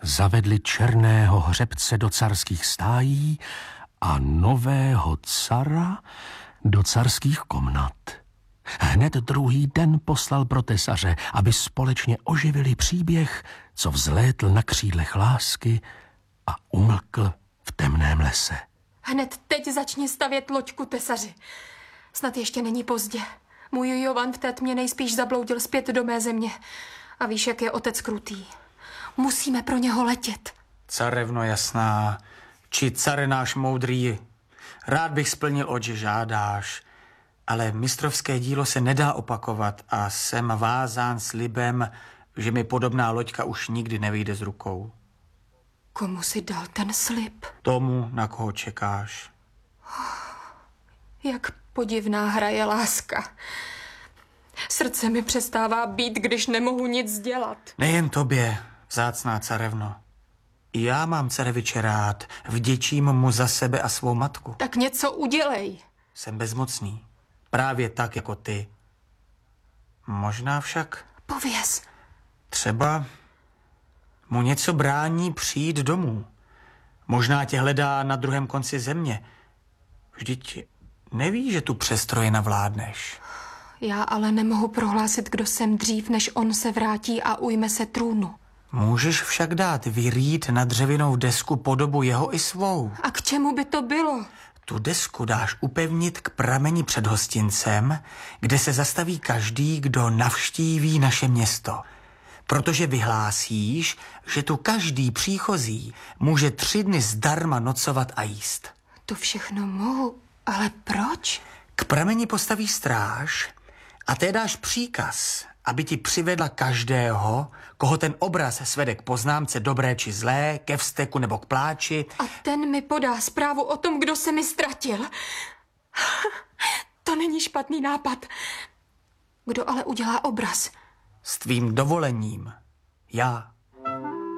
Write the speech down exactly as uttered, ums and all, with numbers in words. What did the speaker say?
zavedli černého hřebce do carských stájí a nového cara do carských komnat. Hned druhý den poslal pro tesaře, aby společně oživili příběh, co vzlétl na křídlech lásky a umlkl v temném lese. Hned teď začni stavět loďku, tesaři. Snad ještě není pozdě. Můj Jovan v té tmě nejspíš zabloudil zpět do mé země. A víš, jak je otec krutý. Musíme pro něho letět. Carevno jasná, či care náš moudrý, rád bych splnil, oče žádáš, ale mistrovské dílo se nedá opakovat a jsem vázán slibem, že mi podobná loďka už nikdy nevyjde z rukou. Komu si dal ten slib? Tomu, na koho čekáš. Jak podivná hra je láska. Srdce mi přestává být, když nemohu nic dělat. Nejen tobě, vzácná carevno. I já mám careviče rád, vděčím mu za sebe a svou matku. Tak něco udělej. Jsem bezmocný, právě tak jako ty. Možná však... Pověz. Třeba mu něco brání přijít domů. Možná tě hledá na druhém konci země. Vždyť neví, že tu přestrojena vládneš. Já ale nemohu prohlásit, kdo jsem dřív, než on se vrátí a ujme se trůnu. Můžeš však dát vyrýt na dřevěnou desku podobu jeho i svou. A k čemu by to bylo? Tu desku dáš upevnit k prameni před hostincem, kde se zastaví každý, kdo navštíví naše město. Protože vyhlásíš, že tu každý příchozí může tři dny zdarma nocovat a jíst. To všechno mohu, ale proč? K prameni postavíš stráž a té dáš příkaz, aby ti přivedla každého, koho ten obraz svede k poznámce dobré či zlé, ke vzteku nebo k pláči. A ten mi podá zprávu o tom, kdo se mi ztratil. To není špatný nápad. Kdo ale udělá obraz? S tvým dovolením. Já.